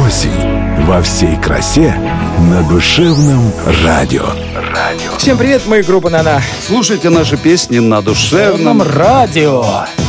Осень во всей красе на душевном радио. Всем привет, мы группа «Нана». Слушайте наши песни на душевном радио.